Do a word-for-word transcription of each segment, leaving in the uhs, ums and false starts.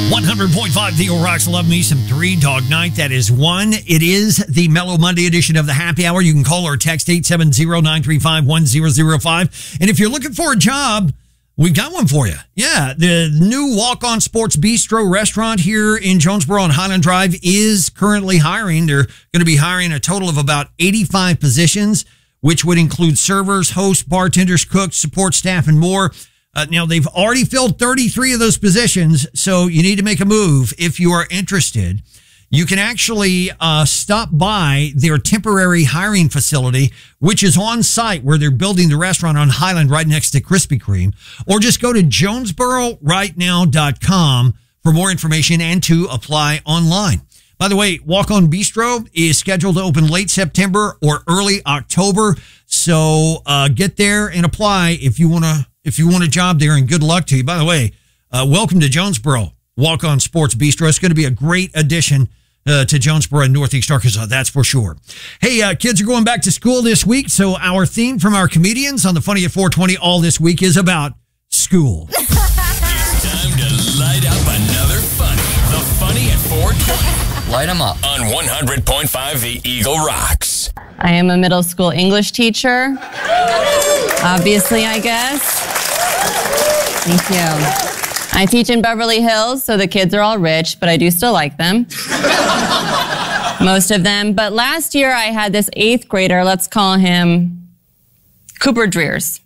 one hundred point five Theo Rocks. Love me some Three Dog Night. That is one. It is the Mellow Monday edition of the Happy Hour. You can call or text eight seven zero, nine three five, one zero zero five. And if you're looking for a job, we've got one for you. Yeah, the new Walk-On Sports Bistro restaurant here in Jonesboro on Highland Drive is currently hiring. They're going to be hiring a total of about eighty-five positions, which would include servers, hosts, bartenders, cooks, support staff, and more. Uh, now, they've already filled thirty-three of those positions, so you need to make a move if you are interested. You can actually uh, stop by their temporary hiring facility, which is on site where they're building the restaurant on Highland right next to Krispy Kreme, or just go to jonesboro right now dot com for more information and to apply online. By the way, Walk-On Bistro is scheduled to open late September or early October, so uh, get there and apply if you want to. If you want a job there, and good luck to you. By the way, uh, welcome to Jonesboro, Walk-On Sports Bistro. It's going to be a great addition uh, to Jonesboro and Northeast Arkansas, that's for sure. Hey, uh, kids are going back to school this week, so our theme from our comedians on the Funny at four twenty all this week is about school. It's time to light up another funny. The Funny at four twenty. Light them up. On one hundred point five The Eagle Rocks. I am a middle school English teacher. Obviously, I guess. Thank you. I teach in Beverly Hills, so the kids are all rich, but I do still like them. Most of them. But last year, I had this eighth grader, let's call him Cooper Dreers.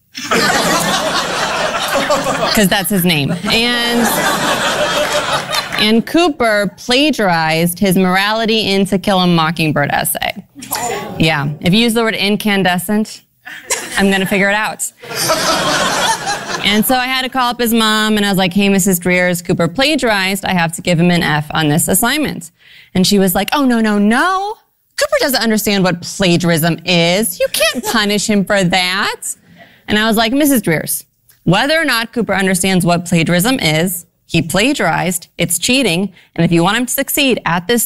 Because that's his name. And, and Cooper plagiarized his Morality in To Kill a Mockingbird essay. Yeah. If you use the word incandescent, I'm going to figure it out. And so I had to call up his mom, and I was like, hey, Missus Dreers, Cooper plagiarized. I have to give him an F on this assignment. And she was like, oh, no, no, no. Cooper doesn't understand what plagiarism is. You can't punish him for that. And I was like, Missus Dreers, whether or not Cooper understands what plagiarism is, he plagiarized. It's cheating. And if you want him to succeed at this